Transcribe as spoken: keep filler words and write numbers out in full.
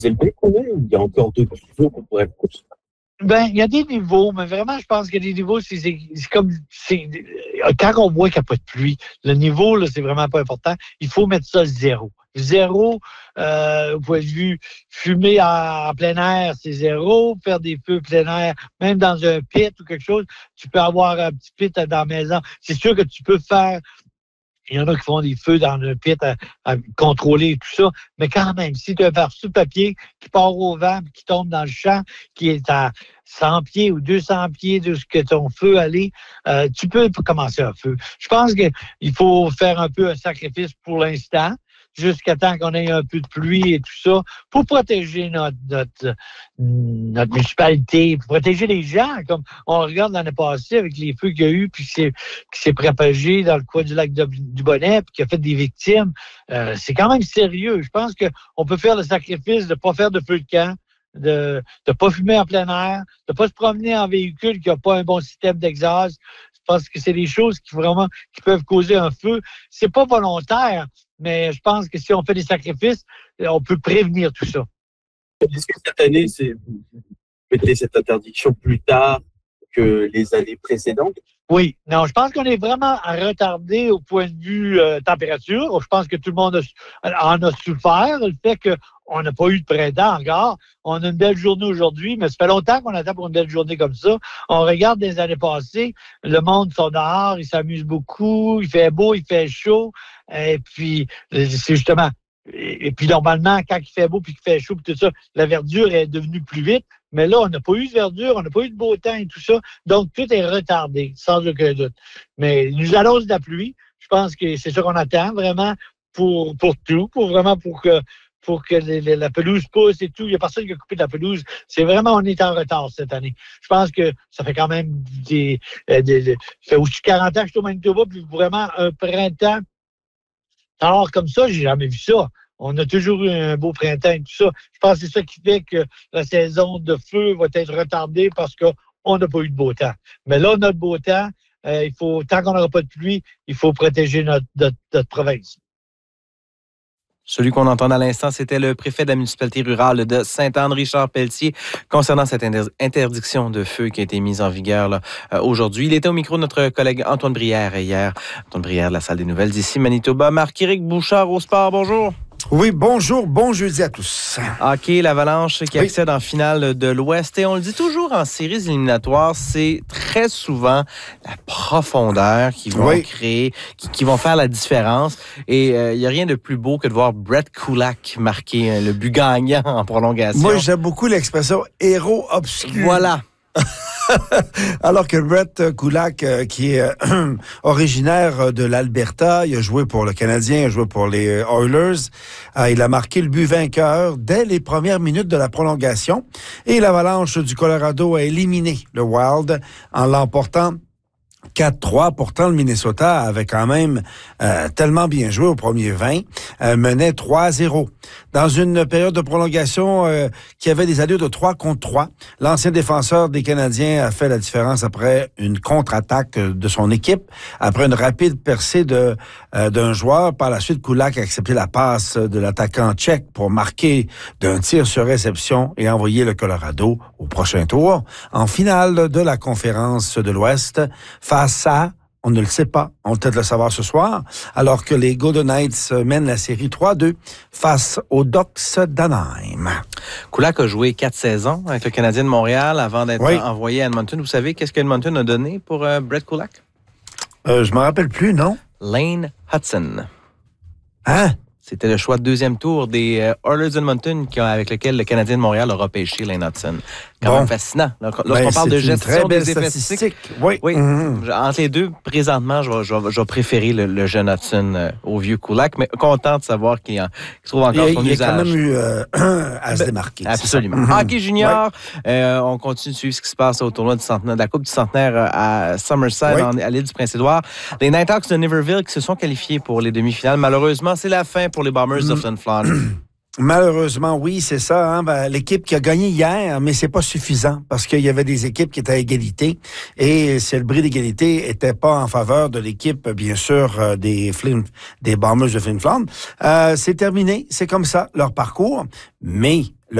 élevé qu'on est, ou il y a encore d'autres niveaux qu'on pourrait construire? Ben, il y a des niveaux, mais vraiment, je pense qu'il y a des niveaux, c'est, c'est, c'est comme, c'est, quand on voit qu'il n'y a pas de pluie, le niveau, là, c'est vraiment pas important. Il faut mettre ça zéro. Zéro, euh, au point de vue fumer en, en plein air, c'est zéro. Faire des feux plein air, même dans un pit ou quelque chose, tu peux avoir un petit pit dans la maison. C'est sûr que tu peux faire. Il y en a qui font des feux dans un pit à, à contrôler tout ça. Mais quand même, si tu as un feu de papier qui part au vent, qui tombe dans le champ, qui est à cent pieds ou deux cents pieds de ce que ton feu allait, euh, tu peux commencer un feu. Je pense qu'il faut faire un peu un sacrifice pour l'instant, jusqu'à temps qu'on ait un peu de pluie et tout ça, pour protéger notre, notre, notre municipalité, pour protéger les gens, comme on regarde l'année passée avec les feux qu'il y a eu, puis qui s'est, qui s'est propagé dans le coin du lac de, du Bonnet, puis qui a fait des victimes. Euh, c'est quand même sérieux. Je pense qu'on peut faire le sacrifice de ne pas faire de feu de camp, de ne pas fumer en plein air, de ne pas se promener en véhicule qui n'a pas un bon système d'exhaust. Je pense que c'est des choses qui vraiment qui peuvent causer un feu. C'est pas volontaire, mais je pense que si on fait des sacrifices, on peut prévenir tout ça. Est-ce que cette année, c'est, vous mettez cette interdiction plus tard que les années précédentes? Oui. Non, je pense qu'on est vraiment retardé au point de vue euh, température. Je pense que tout le monde a, en a souffert. Le fait qu'on n'a pas eu de printemps encore. On a une belle journée aujourd'hui, mais ça fait longtemps qu'on attend pour une belle journée comme ça. On regarde des années passées, le monde sont dehors, ils s'amusent beaucoup, il fait beau, il fait chaud. Et puis, c'est justement... Et puis, normalement, quand il fait beau puis qu'il fait chaud puis tout ça, la verdure est devenue plus vite. Mais là, on n'a pas eu de verdure, on n'a pas eu de beau temps et tout ça. Donc, tout est retardé, sans aucun doute. Mais il nous annonce de la pluie. Je pense que c'est ça qu'on attend vraiment pour, pour tout, pour vraiment pour que, pour que les, les, la pelouse pousse et tout. Il n'y a personne qui a coupé de la pelouse. C'est vraiment, on est en retard cette année. Je pense que ça fait quand même des, des, des ça fait aussi quarante ans que je suis au Manitoba, puis vraiment un printemps. Alors, comme ça, j'ai jamais vu ça. On a toujours eu un beau printemps et tout ça. Je pense que c'est ça qui fait que la saison de feu va être retardée parce qu'on n'a pas eu de beau temps. Mais là, on a de beau temps. Euh, il faut, tant qu'on n'aura pas de pluie, il faut protéger notre, notre, notre province. Celui qu'on entend à l'instant, c'était le préfet de la municipalité rurale de Sainte-Anne, Richard Pelletier, concernant cette interdiction de feu qui a été mise en vigueur là, euh, aujourd'hui. Il était au micro de notre collègue Antoine Brière hier. Antoine Brière de la Salle des Nouvelles d'ici Manitoba. Marc-Éric Bouchard au sport, bonjour. Oui, bonjour, bon jeudi à tous. Hockey, l'Avalanche qui oui. accède en finale de l'Ouest. Et on le dit toujours en séries éliminatoires, c'est très souvent la profondeur qui vont oui. créer, qui, qui vont faire la différence. Et il euh, n'y a rien de plus beau que de voir Brett Kulak marquer hein, le but gagnant en prolongation. Moi, j'aime beaucoup l'expression « héros obscur ». Voilà. Alors que Brett Kulak, euh, qui est euh, originaire de l'Alberta, il a joué pour le Canadien, il a joué pour les Oilers, euh, il a marqué le but vainqueur dès les premières minutes de la prolongation et l'Avalanche du Colorado a éliminé le Wild en l'emportant quatre trois. Pourtant, le Minnesota avait quand même euh, tellement bien joué au premier vingt, euh, menait trois à zéro. Dans une période de prolongation euh, qui avait des allures de trois contre trois, l'ancien défenseur des Canadiens a fait la différence après une contre-attaque de son équipe, après une rapide percée de euh, d'un joueur. Par la suite, Kulak a accepté la passe de l'attaquant tchèque pour marquer d'un tir sur réception et envoyer le Colorado au prochain tour, en finale de la conférence de l'Ouest, face à, on ne le sait pas, on va peut-être le savoir ce soir, alors que les Golden Knights mènent la série trois deux face aux Ducks d'Anaheim. Kulak a joué quatre saisons avec le Canadien de Montréal avant d'être oui. envoyé à Edmonton. Vous savez qu'est-ce qu'Edmonton a donné pour euh, Brett Kulak? Euh, je me rappelle plus, non? Lane Hudson. Hein? C'était le choix de deuxième tour des euh, Oilers d'Edmonton avec lequel le Canadien de Montréal a repêché Lane Hudson. Quand bon. même fascinant. Lorsqu'on ben, parle de gestion des effets statistiques. Oui. oui. Mm-hmm. Entre les deux, présentement, je vais, je vais, je vais préférer le, le jeune Hudson euh, au vieux Kulak, mais content de savoir qu'il, en, qu'il trouve encore il, son il usage. Il a quand même eu euh, à se démarquer. Absolument. Mm-hmm. Hockey junior, ouais. euh, on continue de suivre ce qui se passe au tournoi du centenaire, de la Coupe du centenaire à Somerset, oui. en, à l'île du Prince-Édouard. Les Nighthawks de Niverville qui se sont qualifiés pour les demi-finales. Malheureusement, c'est la fin pour les Bombers mm-hmm. of Flin Flon. Malheureusement, oui, c'est ça. Hein? Ben, l'équipe qui a gagné hier, mais c'est pas suffisant parce qu'il y avait des équipes qui étaient à égalité et c'est le bris d'égalité était pas en faveur de l'équipe, bien sûr, des Flin, des Bombers de Flin Flon. Euh, c'est terminé, c'est comme ça leur parcours, mais